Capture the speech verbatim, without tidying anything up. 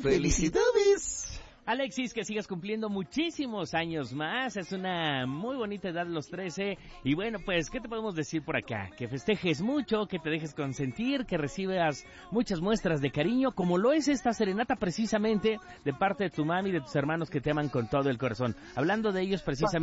¡Felicidades! Alexis, que sigas cumpliendo muchísimos años más, es una muy bonita edad los trece, y bueno, pues, ¿qué te podemos decir por acá? Que festejes mucho, que te dejes consentir, que recibas muchas muestras de cariño, como lo es esta serenata precisamente de parte de tu mami y de tus hermanos que te aman con todo el corazón. Hablando de ellos precisamente,